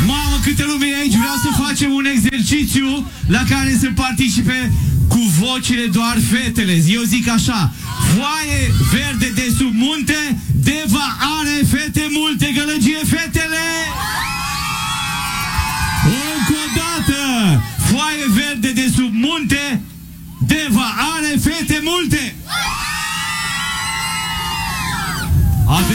Mamă, câte lume e aici. Vreau să facem un exercițiu la care să participe cu vocile doar fetele. Eu zic așa: foaie verde de sub munte, Deva are fete multe, gălăgie fetele! Încă o dată! Foaie verde de sub munte, Deva are fete multe!